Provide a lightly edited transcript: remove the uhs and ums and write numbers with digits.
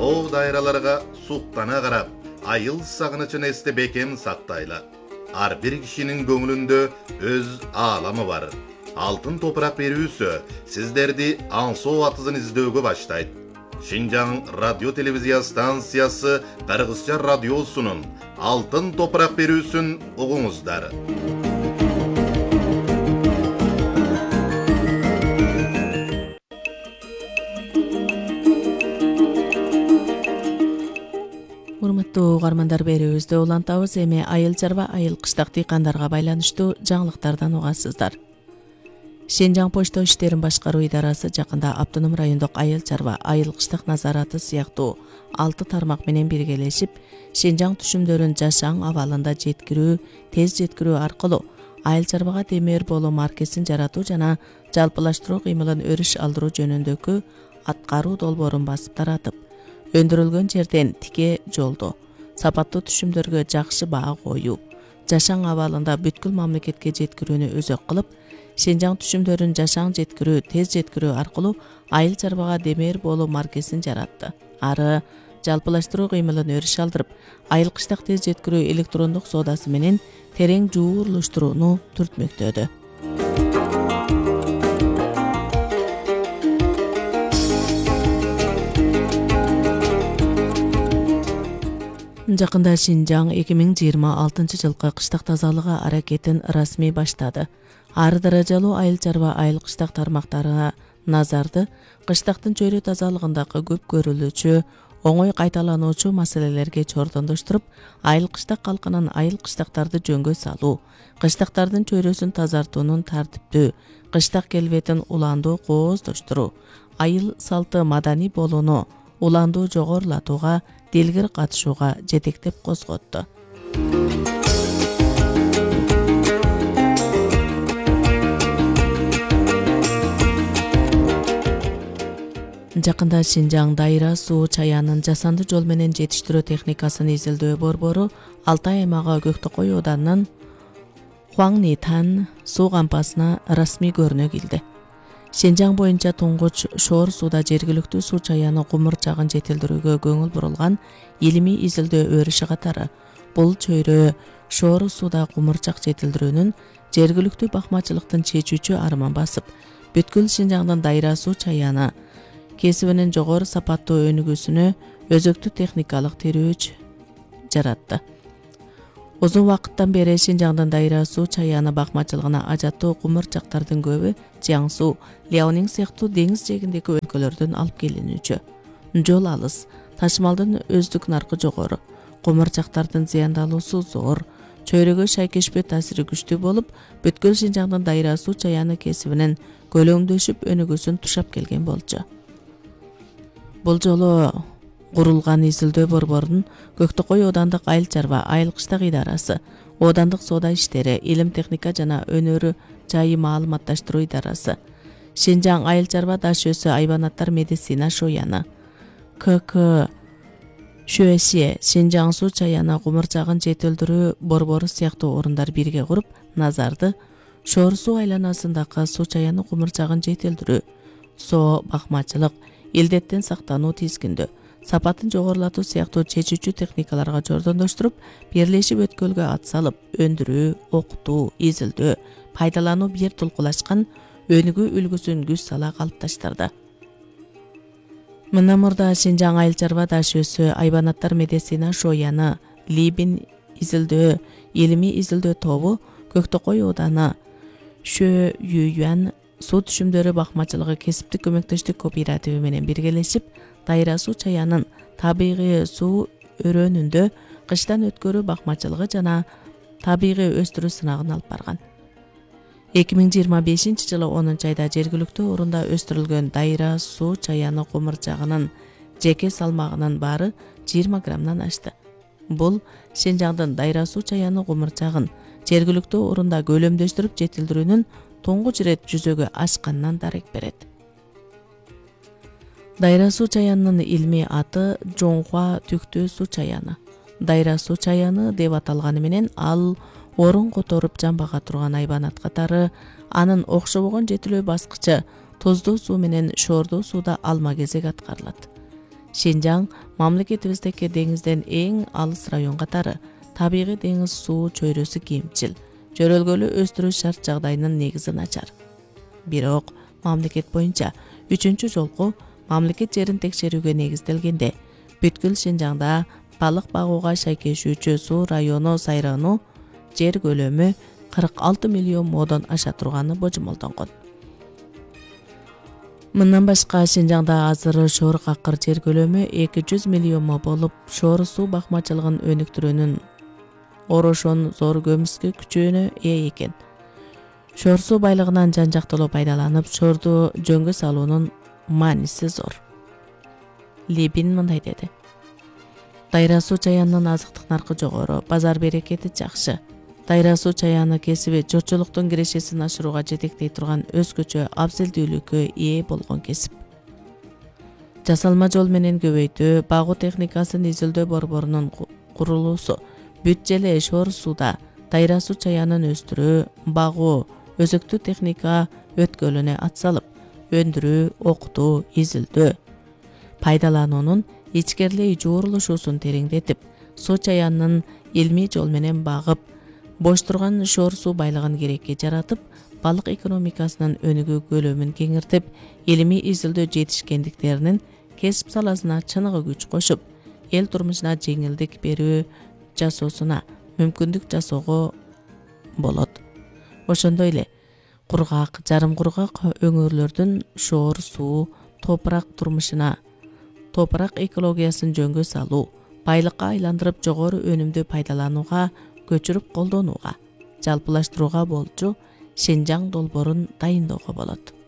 тоо дайраларга суктана карап, айыл сагынычын эсте бекем сактайлы. Ар бир кишинин көңүлүндө өз ааламы бар. Алтын топурак берүүсү сиздерди аңсоо атызын издөөгө баштайт. Шинжаң радио телевизия станциясы Кыргызча радиосунун Алтын топурак берүүсүн угуңуздар. Урматтуу угармандар, берүүбүздө улантабыз. Эми айыл чарба, айыл кыштак дыйкандарга байланыштуу жаңылыктардан угасыздар. Шинжаң почта иштерин башкаруу идарасы жакында Автоном райондук айыл чарба, айыл кыштак назараты сыяктуу 6 тармак менен биргелешип, Шинжаң түшүмдөрүн жашаң абалында жеткирүү, тез жеткирүү аркылуу айыл чарбага демир болуу маркесин жаратуу жана жалпылаштыруу кыймылын өрүш алдыруу жөнүндөгү аткаруу долбоорун басып таратып, өндүрүлгөн жерден тике жолдо сапаттуу түшүмдөргө жакшы баа коюу, жашаң абалында бүткүл мамлекетке жеткирүүнү өзөк кылып, Шинжаң түшүмдөрүн жашаң жеткирүү, тез жеткирүү аркылуу айыл чарбага демир болуу маркесин жаратты. Ары жалпылаштыруу кыймылын өрүш алдырып, айыл кыштак тез жеткирүү электрондук соодасы менен терең жуурлуштурууну түртмөктөдү. Жакында Шинжаң 2026 жылкы кыштак тазалыгы аракетин расмий баштады. Ар даражалуу айыл чарба, айыл кыштак тармактарына назарды кыштактын чөйрө тазалыгындагы көп көрүлүүчү, оңой кайталануучу маселелерге чордондоштуруп, айыл кыштак калкынын айыл кыштактарды жөнгө салуу, кыштактардын чөйрөсүн тазартуунун тартиптүү, кыштак келбетин уландуу кооздоштуруу, айыл салты маданий болууну уландуу жогорулатууга, дилгир катышууга жетектеп козготту. Жакында Шинжаң дайра суу чаянын жасанды жол менен жетиштирүү техникасын изилдөө борбору Алтай аймагы Көктөкөй ауданынын Хуаңнитан суу кампасына расмий көрүнө килди. Шинжаң боюнча туңгуч шоор сууда жергиликтүү суу чаяны кумурчагын жетилдирүүгө көңүл бурулган илимий изилдөө өрүшү катары бул чөйрө шоор сууда кумурчак жетилдирүүнүн жергиликтүү бакмачылыктын чечүүчү арман басып, бүткүл Шинжаңдын дайра суу чаяны кесибинин жогору сапаттуу өнүгүүсүнө өзөктүү техникалык тирөөч жаратты. Узун вакыттан бери Шинжаңдын дайра суу чаяны бакмачылыгына ажаттуу кумурчактардын көбү Жиаңсу, Ляонинг сыяктуу деңиз жээгиндеги өлкөлөрдөн алып келинүүчү. Жол алыс, ташымалдын өздүк наркы жогору, кумурчактардын зыяндалуусу зор, чөйрөгө шайкешпөө таасири күчтүү болуп, бүткүл Шинжаңдын дайра суу чаяны кесибинин көлөңдөшүп өнүгүүсүн тушап келген болчу. Бул жолу курулган изилдөө борборунун Көктөкөй аудандык айыл чарба, айыл кыштак идарасы, аудандык соода иштери, илим техника жана өнөрү жайы маалыматташтыруу идарасы, Шинжаң айыл чарба даш өсү айбанаттар медицина шояны, КК Шөэши, Шинжаң суу чаяны кумурчагын жетилдирүү борбору сыяктуу орундар бирге куруп, назарды шоор суу айланасындагы суу чаяны кумурчагын жетилдирүү, соо бакмачылык, илдеттен сактануу тизгиндөө, сапатын жогорулатуу сыяктуу чечүүчү техникаларга жордондоштуруп, бирлешип өткөлгө ат салып, өндүрүү, окутуу, изилдөө, пайдалануу бир тулкулашкан өнүгүү үлгүсүн күч сала калыпташтырды. Мындан мурда Шинжаң айыл чарба даш өсү айбанаттар медицина шояны, Либин изилдөө, илимий изилдөө тобу Көктөкөй ауданы Шө Ююан суу түшүмдөрү бакмачылыгы кесиптик көмөктөштүк кооперативи менен биргелешип, дайра суу чаянын табигый суу өрөөнүндө кыштан өткөрүү бакмачылыгы жана табигый өстүрүү сынагын алып барган. 2025 жылы 10 айда жергиликтүү орунда өстүрүлгөн дайра суу чаяны кумурчагынын жеке салмагынын баары 20 граммдан ашты. Бул Шинжаңдын дайра суу чаяны кумурчагын жергиликтүү орунда көлөмдөштүрүп жетилдирүүнүн туңгуч ирет жүзөгө ашканынан дарек берет. Дайра суу чаянынын илмий аты Жоңхуа түктүү суу чаяны. Дайра суу чаяны деп аталганы менен ал орун которуп жамбага турган айбанат катары анын окшобогон жетилөө баскычы туздуу суу менен шоордуу сууда алма кезек аткарылат. Шинжаң мамлекетибиздеги деңизден эң алыс район катары табигый деңиз суу чөйрөсү кемчил, жөрөлгөлүү өстүрүү шарт жагдайынын негизи начар. Бирок мамлекет боюнча 3-жолку мамлекет жерин текшерүүгө негизделгенде бүткүл Шинжаңда балык багууга шайкешүүчү суу району сайраану жер көлөмү 46 миллион модон аша турганы божомолдонгон. Мындан башка Шинжаңда азыр шоор какыр жер көлөмү 200 миллион мо болуп, шоор суу бакмачылыгын өнүктүрүүнүн орошон зор көмүскө күчүнө ээ экен. Шоор суу байлыгынан жан жактылуу пайдаланып, шоорду жөнгө салуунун мааниси зор. Либин мындай деди: Дайра суу чаянынын азыктык наркы жогору, базар берекети жакшы. Дайра суу чаяны кесиби журтчулуктун кирешесин ашырууга жетектей турган өзгөчө абзелдүүлүккө ээ болгон кесип. Жасалма жол менен көбөйтүү, багуу техникасын изилдөө борборунун курулуусу, бүт желе шоор сууда дайра суу чаянын өстүрүү, багуу, өзөктүү техника өткөлүнө атсалып, өндүрүү, окутуу, изилдөө, пайдалануунун ичкерлей жуурулушуусун тереңдетип, суу чаянын илмий жол менен багып, бош турган шоор суу байлыгын керекке жаратып, балык экономикасынын өнүгүү көлөмүн кеңиртип, илимий изилдөө жетишкендиктеринин кесип саласына чыныгы күч кошуп, эл турмушуна жеңилдик берүү жасоосуна мүмкүндүк жасоого болот. Ошондой эле кургак, жарым кургак өңөрлөрдүн шоор суу, топурак турмушуна, топурак экологиясын жөнгө салуу, байлыкка айландырып жогору өнүмдү пайдаланууга, көчүрүп колдонууга, жалпылаштырууга болчу Шинжаң долбоорун дайындоого болот.